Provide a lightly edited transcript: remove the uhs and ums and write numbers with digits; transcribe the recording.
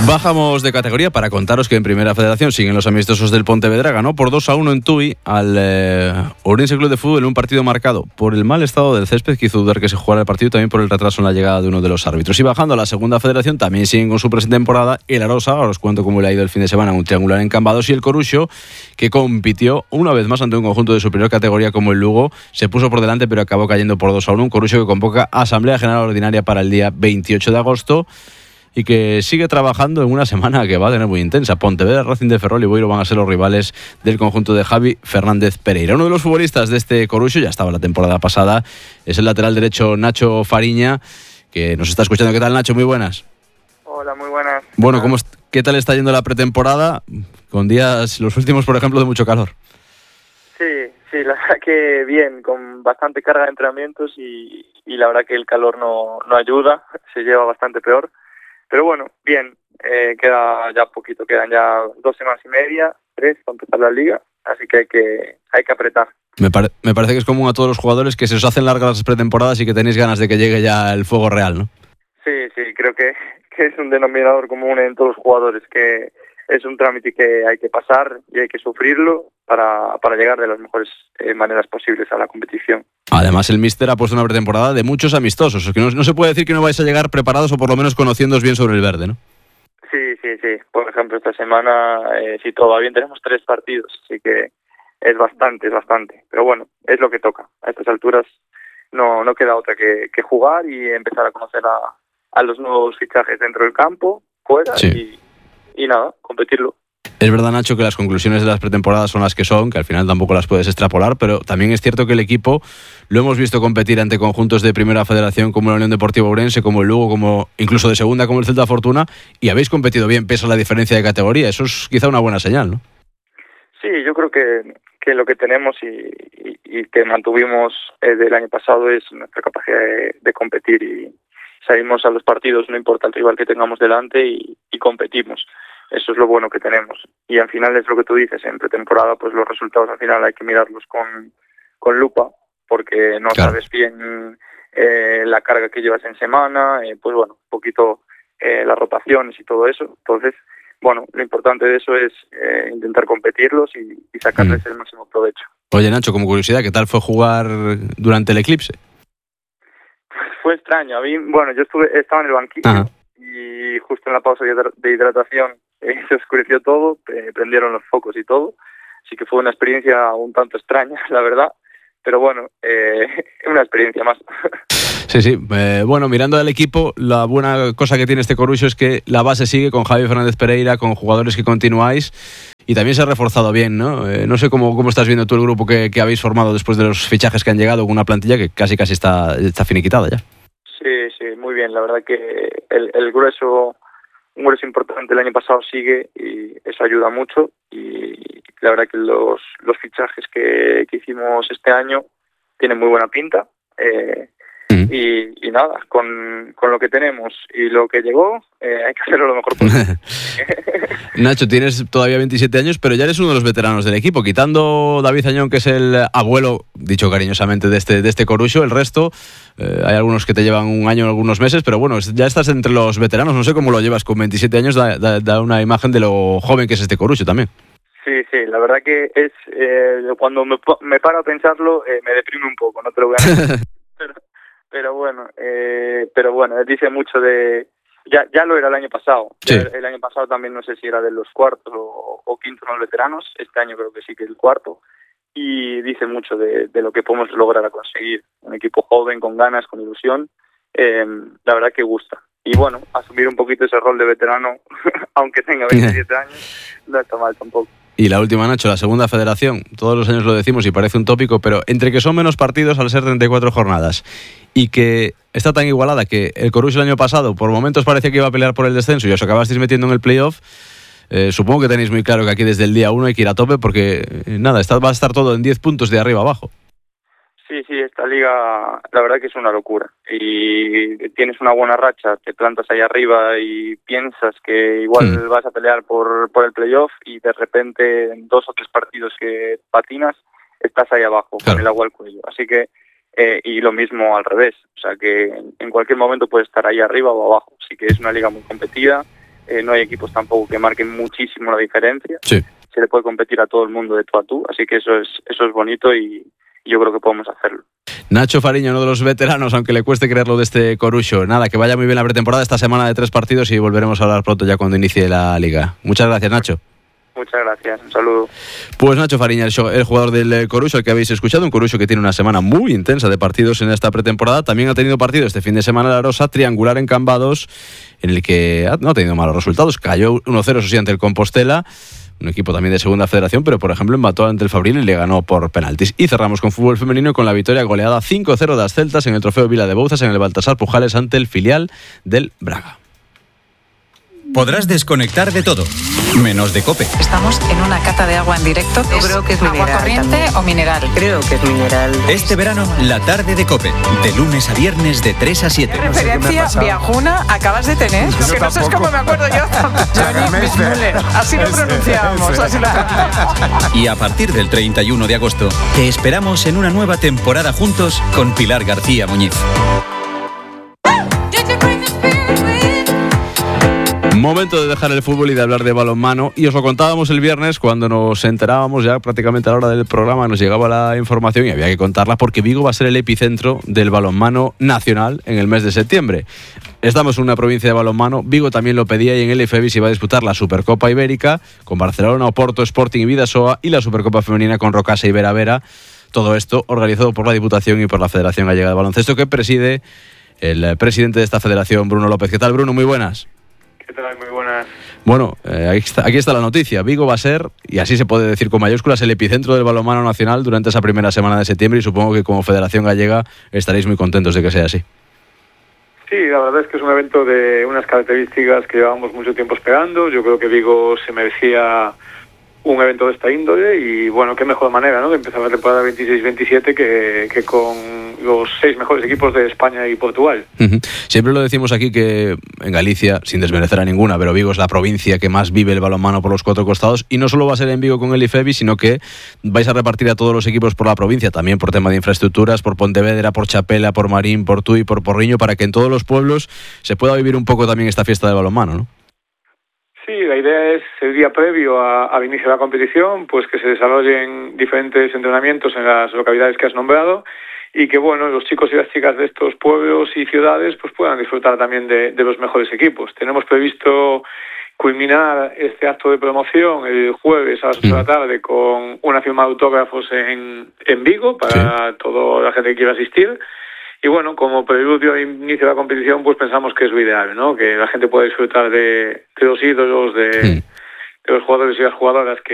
Bajamos de categoría para contaros que en Primera Federación siguen los amistosos del Pontevedra. Ganó por 2-1 en Tui al Ourense Club de Fútbol en un partido marcado por el mal estado del césped que hizo dudar que se jugara el partido, también por el retraso en la llegada de uno de los árbitros. Y bajando a la Segunda Federación también siguen con su pretemporada el Arosa. Ahora os cuento cómo le ha ido el fin de semana en un triangular en Cambados, y el Coruxo, que compitió una vez más ante un conjunto de superior categoría como el Lugo. Se puso por delante pero acabó cayendo por 2-1. Un Coruxo que convoca Asamblea General Ordinaria para el día 28 de agosto y que sigue trabajando en una semana que va a tener muy intensa. Pontevedra, Racing de Ferrol y Boiro van a ser los rivales del conjunto de Javi Fernández Pereira. Uno de los futbolistas de este Coruxo, ya estaba la temporada pasada, es el lateral derecho Nacho Fariña, que nos está escuchando. ¿Qué tal, Nacho? Muy buenas. Hola, muy buenas. Bueno, ¿qué tal está yendo la pretemporada? Con días, los últimos, por ejemplo, de mucho calor. Sí, la verdad que bien, con bastante carga de entrenamientos y la verdad que el calor no ayuda, se lleva bastante peor. Pero bueno, bien, queda ya poquito, quedan ya 2 semanas y media, 3 para empezar la liga, así que hay que apretar. Me parece que es común a todos los jugadores que se os hacen largas las pretemporadas y que tenéis ganas de que llegue ya el fuego real, ¿no? Sí, creo que es un denominador común en todos los jugadores, que es un trámite que hay que pasar y hay que sufrirlo para llegar de las mejores maneras posibles a la competición. Además, el míster ha puesto una pretemporada de muchos amistosos. Que no se puede decir que no vais a llegar preparados o por lo menos conociéndoos bien sobre el verde, ¿no? Sí. Por ejemplo, esta semana, si todo va bien, tenemos 3 partidos, así que es bastante. Pero bueno, es lo que toca. A estas alturas no queda otra que jugar y empezar a conocer a los nuevos fichajes dentro del campo, fuera, sí. y nada, competirlo. Es verdad, Nacho, que las conclusiones de las pretemporadas son las que son, que al final tampoco las puedes extrapolar, pero también es cierto que el equipo lo hemos visto competir ante conjuntos de Primera Federación como la Unión Deportiva Ourense, como el Lugo, como incluso de Segunda como el Celta Fortuna, y habéis competido bien pese a la diferencia de categoría. Eso es quizá una buena señal, ¿no? Sí, yo creo que lo que tenemos y que mantuvimos del año pasado es nuestra capacidad de competir, y salimos a los partidos, no importa el rival que tengamos delante, y competimos. Eso es lo bueno que tenemos. Y al final es lo que tú dices, en pretemporada pues los resultados al final hay que mirarlos con lupa, porque no sabes bien la carga que llevas en semana, pues bueno, un poquito las rotaciones y todo eso. Entonces, bueno, lo importante de eso es intentar competirlos y sacarles el máximo provecho. Oye, Nacho, como curiosidad, ¿qué tal fue jugar durante el eclipse? Fue extraño. Yo estaba en el banquillo. Ajá. Y justo en la pausa de hidratación se oscureció todo, prendieron los focos y todo, así que fue una experiencia un tanto extraña, la verdad, pero bueno, una experiencia más. Sí. Bueno, mirando al equipo, la buena cosa que tiene este Coruxo es que la base sigue con Javi Fernández Pereira, con jugadores que continuáis, y también se ha reforzado bien, ¿no? No sé cómo estás viendo tú el grupo que habéis formado después de los fichajes que han llegado, con una plantilla que casi está finiquitada ya. Sí, muy bien. La verdad que un grueso importante el año pasado sigue, y eso ayuda mucho, y la verdad que los fichajes que hicimos este año tienen muy buena pinta, y nada, con lo que tenemos y lo que llegó, hay que hacerlo lo mejor posible. Nacho, tienes todavía 27 años, pero ya eres uno de los veteranos del equipo, quitando David Añón, que es el abuelo, dicho cariñosamente, de este Coruxo. El resto, hay algunos que te llevan un año, algunos meses, pero bueno, ya estás entre los veteranos. No sé cómo lo llevas con 27 años, da una imagen de lo joven que es este Coruxo también. Sí, la verdad que es cuando me paro a pensarlo, me deprime un poco, no te lo voy a decir. pero bueno, dice mucho de... Ya lo era el año pasado. Sí. El año pasado también no sé si era de los cuartos o quintos en los veteranos. Este año creo que sí que es el cuarto. Y dice mucho de lo que podemos lograr a conseguir. Un equipo joven, con ganas, con ilusión. La verdad que gusta. Y bueno, asumir un poquito ese rol de veterano, aunque tenga 27 años, no está mal tampoco. Y la última, Nacho, la Segunda Federación. Todos los años lo decimos y parece un tópico, pero entre que son menos partidos al ser 34 jornadas y que está tan igualada que el Coruxo el año pasado por momentos parecía que iba a pelear por el descenso y os acabasteis metiendo en el playoff, supongo que tenéis muy claro que aquí desde el día 1 hay que ir a tope, porque va a estar todo en 10 puntos de arriba abajo. Sí, esta liga la verdad que es una locura, y tienes una buena racha, te plantas ahí arriba y piensas que igual vas a pelear por el playoff, y de repente en 2 o 3 partidos que patinas estás ahí abajo, claro, con el agua al cuello. Así que y lo mismo al revés, o sea que en cualquier momento puedes estar ahí arriba o abajo. Así que es una liga muy competida, no hay equipos tampoco que marquen muchísimo la diferencia. Sí. Se le puede competir a todo el mundo de tú a tú, así que eso es bonito y yo creo que podemos hacerlo. Nacho Fariña, uno de los veteranos, aunque le cueste creerlo, de este Coruxo. Nada, que vaya muy bien la pretemporada, esta semana de 3 partidos, y volveremos a hablar pronto ya cuando inicie la Liga. Muchas gracias, Nacho. Muchas gracias, un saludo. Pues Nacho Fariña, el jugador del Coruxo, el que habéis escuchado, un Coruxo que tiene una semana muy intensa de partidos en esta pretemporada. También ha tenido partido este fin de semana la Rosa, triangular en Cambados, en el que no ha tenido malos resultados. Cayó 1-0, eso sí, ante el Compostela, un equipo también de segunda federación, pero por ejemplo empató ante el Fabril y le ganó por penaltis. Y cerramos con fútbol femenino con la victoria goleada 5-0 de las Celtas en el Trofeo Vila de Bouzas en el Baltasar Pujales ante el filial del Braga. Podrás desconectar de todo, menos de COPE. Estamos en una cata de agua en directo. Yo creo que es mineral. ¿Agua corriente también. o mineral? Creo que es mineral. Este verano, la tarde de COPE, de lunes a viernes de 3 a 7. ¿Qué referencia viajuna acabas de tener? Lo que no sé es cómo me acuerdo yo. Johnny Müller. Así lo pronunciamos. Y a partir del 31 de agosto, te esperamos en una nueva temporada juntos con Pilar García Muñiz. Momento de dejar el fútbol y de hablar de balonmano, y os lo contábamos el viernes cuando nos enterábamos, ya prácticamente a la hora del programa nos llegaba la información y había que contarla, porque Vigo va a ser el epicentro del balonmano nacional en el mes de septiembre. Estamos en una provincia de balonmano, Vigo también lo pedía, y en el IFEBI se iba a disputar la Supercopa Ibérica con Barcelona, Oporto, Sporting y Bidasoa, y la Supercopa Femenina con Rocasa y Vera Vera. Todo esto organizado por la Diputación y por la Federación Gallega de Baloncesto, que preside el presidente de esta federación, Bruno López. ¿Qué tal, Bruno? Muy buenas. ¿Qué tal? Muy buenas. Bueno, aquí está la noticia. Vigo va a ser, y así se puede decir con mayúsculas, el epicentro del balonmano nacional durante esa primera semana de septiembre, y supongo que como Federación Gallega estaréis muy contentos de que sea así. Sí, la verdad es que es un evento de unas características que llevábamos mucho tiempo esperando. Yo creo que Vigo se merecía un evento de esta índole y bueno, qué mejor manera, ¿no?, de empezar la temporada 26-27 que con los 6 mejores equipos de España y Portugal. Uh-huh. Siempre lo decimos aquí que en Galicia, sin desmerecer a ninguna, pero Vigo es la provincia que más vive el balonmano por los 4 costados, y no solo va a ser en Vigo con el IFEBI, sino que vais a repartir a todos los equipos por la provincia, también por tema de infraestructuras, por Pontevedra, por Chapela, por Marín, por Tui, por Porriño, para que en todos los pueblos se pueda vivir un poco también esta fiesta del balonmano, ¿no? Sí, la idea es el día previo al inicio de la competición, pues que se desarrollen diferentes entrenamientos en las localidades que has nombrado y que bueno, los chicos y las chicas de estos pueblos y ciudades pues puedan disfrutar también de los mejores equipos. Tenemos previsto culminar este acto de promoción el jueves a las 8 de la tarde con una firma de autógrafos en Vigo para toda la gente que quiera asistir. Y bueno, como preludio e inicio de la competición, pues pensamos que es lo ideal, ¿no? Que la gente pueda disfrutar de los ídolos, de los jugadores y las jugadoras que